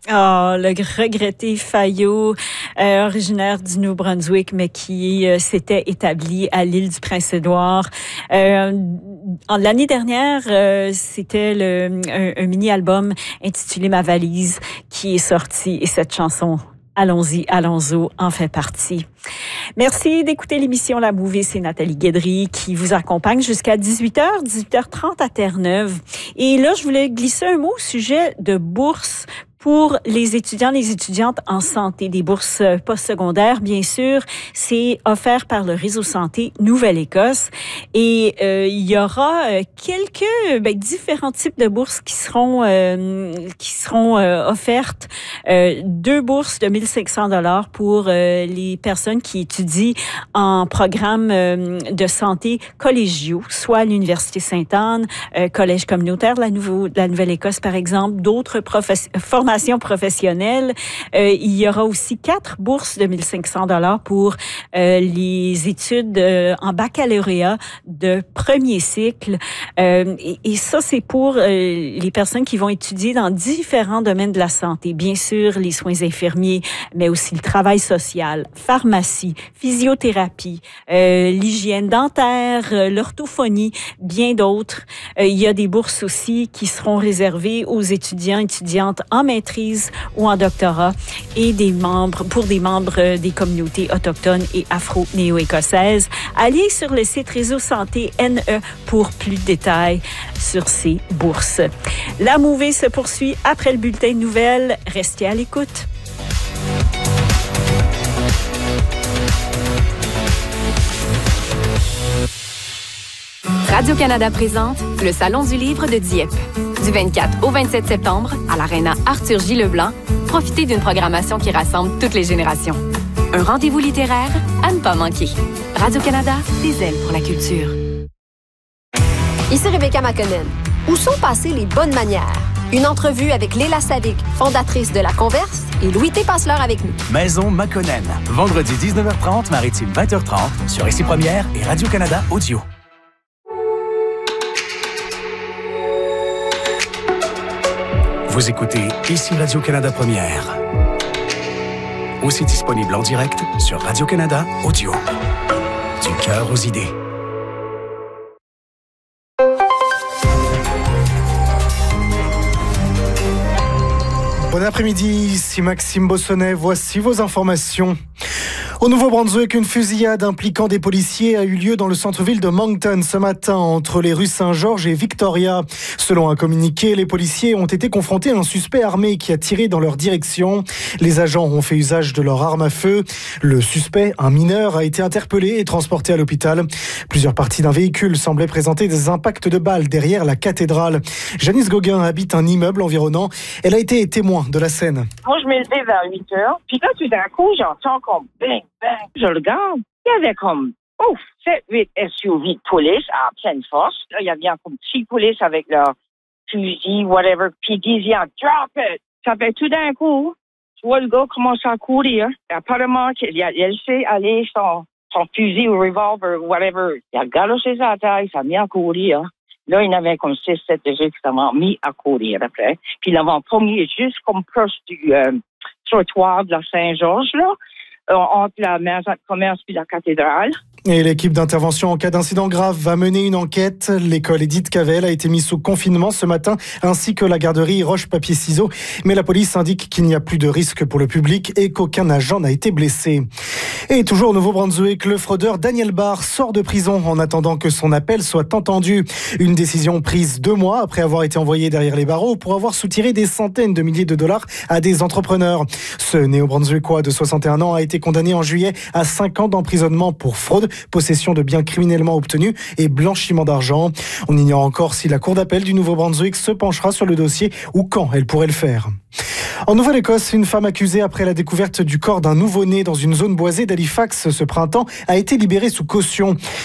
Le regretté Fayot, originaire du Nouveau-Brunswick, mais qui s'était établi à l'île du Prince-Édouard. L'année dernière, c'était un mini-album intitulé Ma valise qui est sorti et cette chanson Allons-y, allons-y, en fait partie. Merci d'écouter l'émission La Mouvée. C'est Nathalie Guédry qui vous accompagne jusqu'à 18h, 18h30 à Terre-Neuve. Et là, je voulais glisser un mot au sujet de bourse pour les étudiants, les étudiantes en santé, des bourses postsecondaires, bien sûr. C'est offert par le Réseau Santé Nouvelle-Écosse. Et il y aura différents types de bourses qui seront offertes. 2 bourses de 1 500 $ pour les personnes qui étudient en programme de santé collégiaux, soit à l'Université Sainte-Anne, collège communautaire de la Nouvelle-Écosse, par exemple, d'autres formations professionnelle. Il y aura aussi 4 bourses de 1 500 $ pour les études en baccalauréat de premier cycle. Et ça, c'est pour les personnes qui vont étudier dans différents domaines de la santé. Bien sûr, les soins infirmiers, mais aussi le travail social, pharmacie, physiothérapie, l'hygiène dentaire, l'orthophonie, bien d'autres. Il y a des bourses aussi qui seront réservées aux étudiants et étudiantes en maîtrise ou en doctorat et pour des membres des communautés autochtones et afro-néo-écossaises. Allez sur le site Réseau Santé NE pour plus de détails sur ces bourses. La mouvée se poursuit après le bulletin de nouvelles. Restez à l'écoute. Radio-Canada présente le Salon du livre de Dieppe. Du 24 au 27 septembre, à l'Aréna Arthur J. Leblanc, profitez d'une programmation qui rassemble toutes les générations. Un rendez-vous littéraire à ne pas manquer. Radio-Canada, des ailes pour la culture. Ici Rebecca McConnell. Où sont passées les bonnes manières? Une entrevue avec Léla Savic, fondatrice de La Converse, et Louis T. Passeleur avec nous. Maison McConnell. Vendredi 19h30, maritime 20h30, sur Ici Première et Radio-Canada Audio. Vous écoutez Ici Radio-Canada Première. Aussi disponible en direct sur Radio-Canada Audio. Du cœur aux idées. Bon après-midi, ici Maxime Bossonnet. Voici vos informations. Au Nouveau-Brunswick, une fusillade impliquant des policiers a eu lieu dans le centre-ville de Moncton ce matin, entre les rues Saint-Georges et Victoria. Selon un communiqué, les policiers ont été confrontés à un suspect armé qui a tiré dans leur direction. Les agents ont fait usage de leur arme à feu. Le suspect, un mineur, a été interpellé et transporté à l'hôpital. Plusieurs parties d'un véhicule semblaient présenter des impacts de balles derrière la cathédrale. Janice Gauguin habite un immeuble environnant. Elle a été témoin de la scène. Moi, je me levais vers 8 heures. Puis là, tout d'un coup, j'entends comme bang, bang. Je regarde. Il y avait comme 7-8 SUV de police à pleine force. Là, il y avait comme 6 polices avec leur fusil, whatever. Puis ils disaient, drop it. Ça fait tout d'un coup, tu vois le gars commence à courir. Apparemment, il sait aller son fusil ou revolver, whatever. Il a galoché sa taille, ça a mis à courir. Là, il y en avait comme 6-7 déjà qui s'avaient mis à courir après. Puis il avait promis juste comme proche du trottoir de la Saint-Georges, là, entre la maison de commerce et la cathédrale. Et l'équipe d'intervention en cas d'incident grave va mener une enquête. L'école Édith Cavell a été mise sous confinement ce matin, ainsi que la garderie Roche-Papier-Ciseaux. Mais la police indique qu'il n'y a plus de risque pour le public et qu'aucun agent n'a été blessé. Et toujours au Nouveau-Brunswick, le fraudeur Daniel Barr sort de prison en attendant que son appel soit entendu. Une décision prise 2 mois après avoir été envoyé derrière les barreaux pour avoir soutiré des centaines de milliers de dollars à des entrepreneurs. Ce néo-brunswickois de 61 ans a été condamné en juillet à 5 ans d'emprisonnement pour fraude, possession de biens criminellement obtenus et blanchiment d'argent. On ignore encore si la Cour d'appel du Nouveau-Brunswick se penchera sur le dossier ou quand elle pourrait le faire. En Nouvelle-Écosse, une femme accusée après la découverte du corps d'un nouveau-né dans une zone boisée d'Halifax ce printemps a été libérée sous caution.